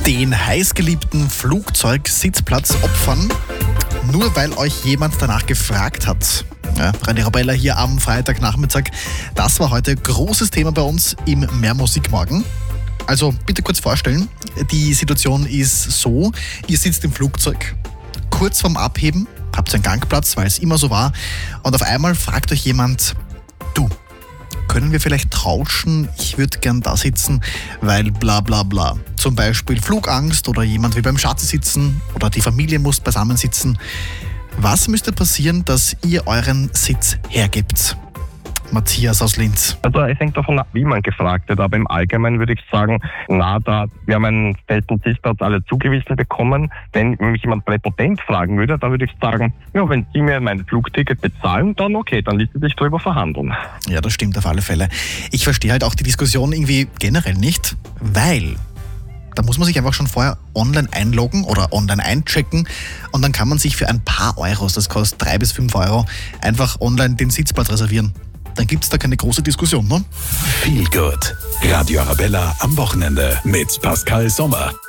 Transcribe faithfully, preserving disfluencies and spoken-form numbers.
Den heißgeliebten Flugzeugsitzplatz opfern, nur weil euch jemand danach gefragt hat. Ja, René Rabella hier am Freitagnachmittag. Das war heute großes Thema bei uns im Mehr Musik morgen. Also bitte kurz vorstellen, die Situation ist so, ihr sitzt im Flugzeug, kurz vorm Abheben, habt einen Gangplatz, weil es immer so war, und auf einmal fragt euch jemand, du, können wir vielleicht tauschen? Ich würde gern da sitzen, weil bla bla bla. Zum Beispiel Flugangst oder jemand will beim Schatz sitzen oder die Familie muss beisammen sitzen. Was müsste passieren, dass ihr euren Sitz hergibt? Matthias aus Linz. Also es hängt davon ab, wie man gefragt wird, aber im Allgemeinen würde ich sagen, na, da wir haben einen festen Sitzplatz alle zugewiesen bekommen. Wenn mich jemand präpotent fragen würde, dann würde ich sagen, ja, wenn Sie mir mein Flugticket bezahlen, dann okay, dann ließe sich darüber verhandeln. Ja, das stimmt auf alle Fälle. Ich verstehe halt auch die Diskussion irgendwie generell nicht, weil da muss man sich einfach schon vorher online einloggen oder online einchecken und dann kann man sich für ein paar Euros, das kostet drei bis fünf Euro, einfach online den Sitzplatz reservieren. Dann gibt es da keine große Diskussion, ne? Feel Good. Radio Arabella am Wochenende mit Pascal Sommer.